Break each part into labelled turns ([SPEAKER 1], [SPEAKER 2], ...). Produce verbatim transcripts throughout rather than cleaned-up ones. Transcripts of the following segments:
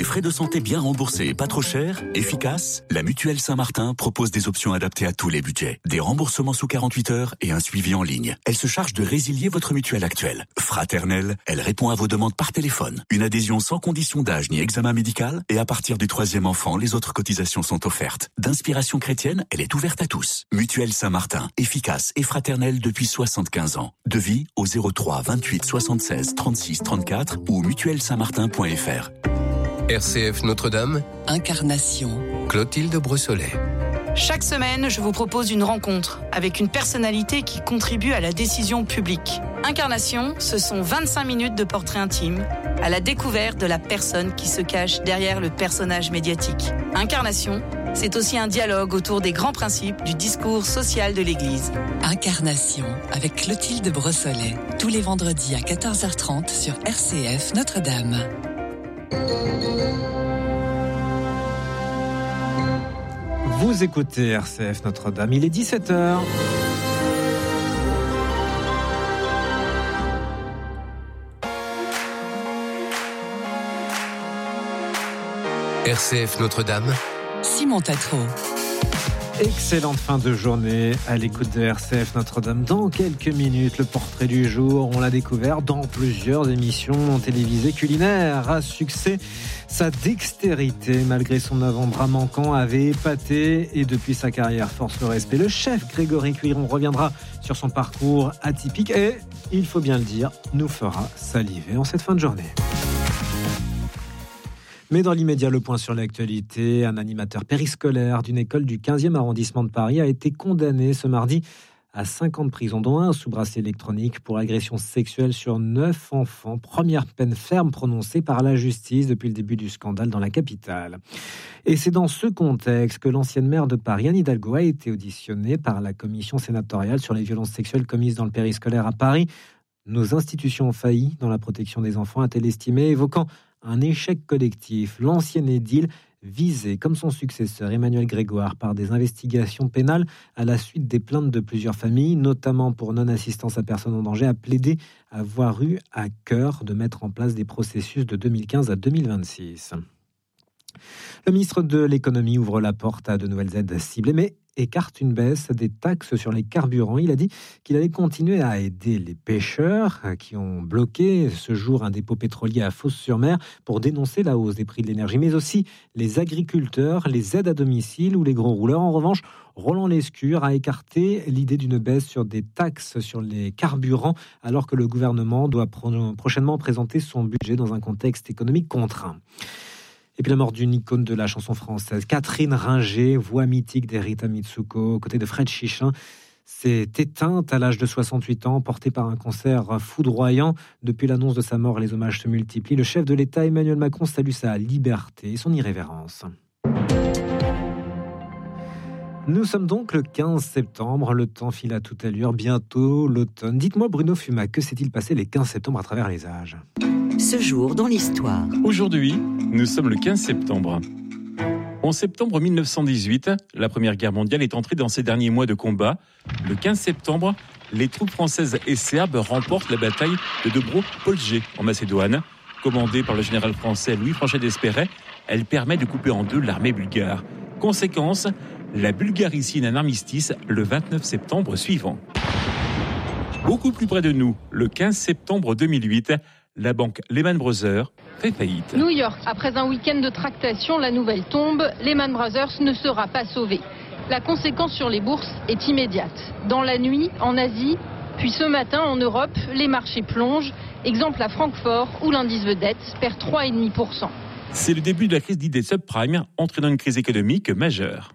[SPEAKER 1] Des frais de santé bien remboursés et pas trop chers, efficaces, la Mutuelle Saint-Martin propose des options adaptées à tous les budgets. Des remboursements sous quarante-huit heures et un suivi en ligne. Elle se charge de résilier votre mutuelle actuelle. Fraternelle, elle répond à vos demandes par téléphone. Une adhésion sans condition d'âge ni examen médical et à partir du troisième enfant, les autres cotisations sont offertes. D'inspiration chrétienne, elle est ouverte à tous. Mutuelle Saint-Martin, efficace et fraternelle depuis soixante-quinze ans. Devis au zéro trois vingt-huit soixante-seize trente-six trente-quatre ou mutuelle saint martin point f r.
[SPEAKER 2] R C F Notre-Dame,
[SPEAKER 3] Incarnation,
[SPEAKER 2] Clotilde Brossolet.
[SPEAKER 4] Chaque semaine, je vous propose une rencontre avec une personnalité qui contribue à la décision publique. Incarnation, ce sont vingt-cinq minutes de portrait intime à la découverte de la personne qui se cache derrière le personnage médiatique. Incarnation, c'est aussi un dialogue autour des grands principes du discours social de l'Église.
[SPEAKER 3] Incarnation avec Clotilde Brossolet, tous les vendredis à quatorze heures trente sur R C F Notre-Dame.
[SPEAKER 5] Vous écoutez R C F Notre-Dame, il est dix-sept heures.
[SPEAKER 2] R C F Notre-Dame,
[SPEAKER 3] Simon Tatro.
[SPEAKER 5] Excellente fin de journée à l'écoute de R C F Notre-Dame. Dans quelques minutes, le portrait du jour, on l'a découvert dans plusieurs émissions télévisées culinaires. À succès, sa dextérité, malgré son avant-bras manquant, avait épaté et depuis sa carrière, force le respect. Le chef Grégory Cuiron reviendra sur son parcours atypique et, il faut bien le dire, nous fera saliver en cette fin de journée. Mais dans l'immédiat, le point sur l'actualité, un animateur périscolaire d'une école du quinzième arrondissement de Paris a été condamné ce mardi à cinq ans de prison, dont un sous bracelet électronique pour agression sexuelle sur neuf enfants. Première peine ferme prononcée par la justice depuis le début du scandale dans la capitale. Et c'est dans ce contexte que l'ancienne maire de Paris, Anne Hidalgo, a été auditionnée par la commission sénatoriale sur les violences sexuelles commises dans le périscolaire à Paris. Nos institutions ont failli dans la protection des enfants, a-t-elle estimé, évoquant un échec collectif. L'ancien édile, visé comme son successeur Emmanuel Grégoire par des investigations pénales à la suite des plaintes de plusieurs familles, notamment pour non-assistance à personne en danger, a plaidé avoir eu à cœur de mettre en place des processus de deux mille quinze à deux mille vingt-six. Le ministre de l'économie ouvre la porte à de nouvelles aides ciblées, mais écarte une baisse des taxes sur les carburants. Il a dit qu'il allait continuer à aider les pêcheurs qui ont bloqué ce jour un dépôt pétrolier à Fos-sur-Mer pour dénoncer la hausse des prix de l'énergie, mais aussi les agriculteurs, les aides à domicile ou les gros rouleurs. En revanche, Roland Lescure a écarté l'idée d'une baisse sur des taxes sur les carburants, alors que le gouvernement doit pro- prochainement présenter son budget dans un contexte économique contraint. Et puis la mort d'une icône de la chanson française, Catherine Ringer, voix mythique d'Erita Mitsuko, aux côtés de Fred Chichin, s'est éteinte à l'âge de soixante-huit ans, portée par un cancer foudroyant. Depuis l'annonce de sa mort, les hommages se multiplient. Le chef de l'État, Emmanuel Macron, salue sa liberté et son irrévérence. Nous sommes donc le quinze septembre, le temps file à toute allure, bientôt l'automne. Dites-moi Bruno Fumat, que s'est-il passé les quinze septembre à travers les âges ?
[SPEAKER 6] Ce jour dans l'histoire.
[SPEAKER 7] Aujourd'hui, nous sommes le quinze septembre. En septembre mille neuf cent dix-huit, la Première Guerre mondiale est entrée dans ses derniers mois de combat. Le quinze septembre, les troupes françaises et serbes remportent la bataille de Dobro-Polje en Macédoine. Commandée par le général français Louis Franchet d'Espéret, elle permet de couper en deux l'armée bulgare. Conséquence, la Bulgarie signe un armistice le vingt-neuf septembre suivant. Beaucoup plus près de nous, le quinze septembre deux mille huit, la banque Lehman Brothers fait faillite.
[SPEAKER 8] New York, après un week-end de tractation, la nouvelle tombe. Lehman Brothers ne sera pas sauvé. La conséquence sur les bourses est immédiate. Dans la nuit, en Asie, puis ce matin en Europe, les marchés plongent. Exemple à Francfort, où l'indice vedette perd trois virgule cinq pour cent.
[SPEAKER 7] C'est le début de la crise dite des subprimes, entraînant une crise économique majeure.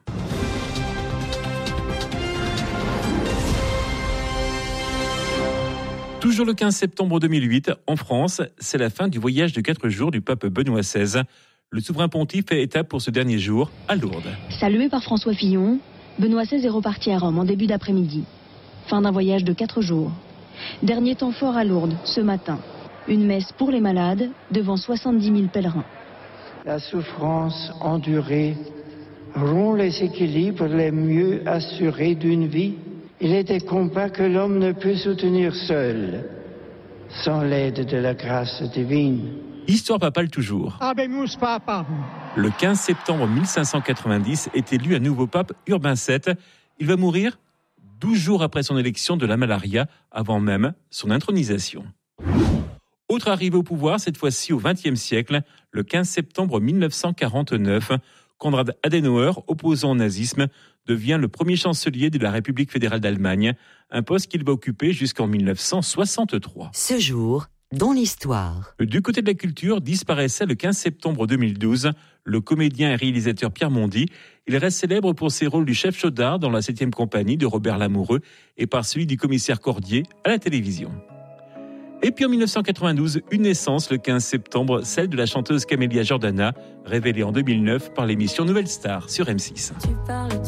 [SPEAKER 7] Toujours le quinze septembre deux mille huit, en France, c'est la fin du voyage de quatre jours du pape Benoît seize. Le souverain pontife fait étape pour ce dernier jour à Lourdes.
[SPEAKER 9] Salué par François Fillon, Benoît seize est reparti à Rome en début d'après-midi. Fin d'un voyage de quatre jours. Dernier temps fort à Lourdes, ce matin. Une messe pour les malades devant soixante-dix mille pèlerins.
[SPEAKER 10] La souffrance endurée rompt les équilibres les mieux assurés d'une vie. Il est des combats que l'homme ne peut soutenir seul, sans l'aide de la grâce divine.
[SPEAKER 7] Histoire papale toujours.
[SPEAKER 11] Habemus Papam.
[SPEAKER 7] Le quinze septembre mille cinq cent quatre-vingt-dix est élu un nouveau pape, Urbain sept. Il va mourir douze jours après son élection de la malaria, avant même son intronisation. Autre arrivée au pouvoir, cette fois-ci au vingtième siècle, le quinze septembre mille neuf cent quarante-neuf, Konrad Adenauer, opposant au nazisme, devient le premier chancelier de la République fédérale d'Allemagne, un poste qu'il va occuper jusqu'en mille neuf cent soixante-trois.
[SPEAKER 6] Ce jour, dans l'histoire.
[SPEAKER 7] Du côté de la culture, disparaissait le quinze septembre deux mille douze le comédien et réalisateur Pierre Mondy. Il reste célèbre pour ses rôles du chef Chaudard dans la septième compagnie de Robert Lamoureux et par celui du commissaire Cordier à la télévision. Et puis en mille neuf cent quatre-vingt-douze, une naissance le quinze septembre, celle de la chanteuse Camélia Jordana, révélée en deux mille neuf par l'émission Nouvelle Star sur M six.
[SPEAKER 12] Tu parles,